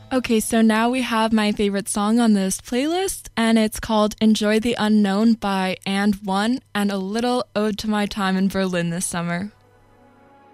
Okay, so now we have my favorite song on this playlist, and it's called Enjoy the Unknown by And One, and a little ode to my time in Berlin this summer.